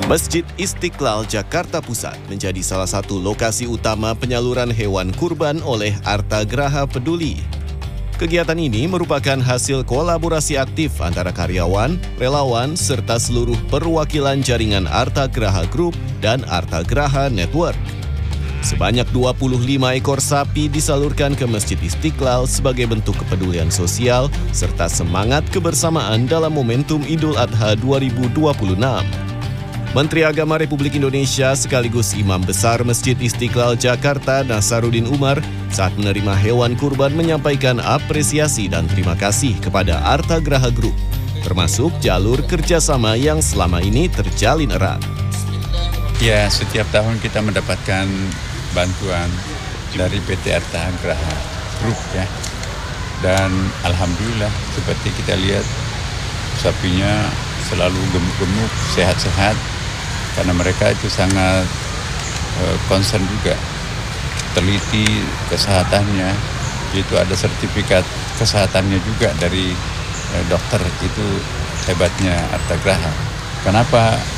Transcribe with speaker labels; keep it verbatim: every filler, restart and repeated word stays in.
Speaker 1: Masjid Istiqlal Jakarta Pusat menjadi salah satu lokasi utama penyaluran hewan kurban oleh Arta Graha Peduli. Kegiatan ini merupakan hasil kolaborasi aktif antara karyawan, relawan, serta seluruh perwakilan jaringan Arta Graha Group dan Arta Graha Network. Sebanyak dua puluh lima ekor sapi disalurkan ke Masjid Istiqlal sebagai bentuk kepedulian sosial serta semangat kebersamaan dalam momentum Idul Adha dua ribu dua puluh enam. Menteri Agama Republik Indonesia sekaligus Imam Besar Masjid Istiqlal Jakarta Nasaruddin Umar saat menerima hewan kurban menyampaikan apresiasi dan terima kasih kepada Arta Graha Group, termasuk jalur kerjasama yang selama ini terjalin erat.
Speaker 2: Ya, setiap tahun kita mendapatkan bantuan dari P T Arta Graha Group ya. Dan alhamdulillah seperti kita lihat sapinya selalu gemuk-gemuk, sehat-sehat. Karena mereka itu sangat uh, concern juga, teliti kesehatannya, itu ada sertifikat kesehatannya juga dari uh, dokter, itu hebatnya Arta Graha. Kenapa